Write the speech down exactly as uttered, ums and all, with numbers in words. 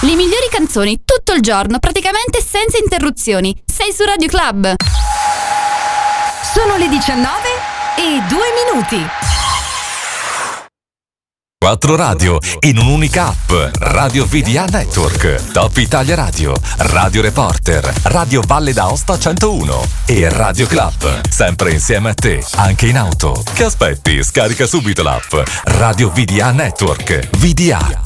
Le migliori canzoni tutto il giorno, praticamente senza interruzioni. Sei su Radio Club. Sono le diciannove e due minuti. Quattro radio in un'unica app. Radio V D A Network, Top Italia Radio, Radio Reporter, Radio Valle d'Aosta centouno e Radio Club. Sempre insieme a te, anche in auto. Che aspetti? Scarica subito l'app Radio V D A Network. V D A